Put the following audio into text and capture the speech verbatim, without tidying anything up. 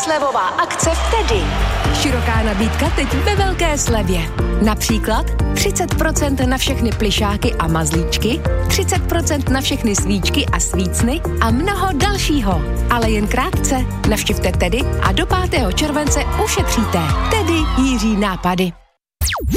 slevová akce v Tedy. Široká nabídka teď ve velké slevě. Například třicet procent na všechny plyšáky a mazlíčky, třicet procent na všechny svíčky a svícny a mnoho dalšího. Ale jen krátce. Navštivte Tedy a do pátého července ušetříte. Tedy Jiří nápady.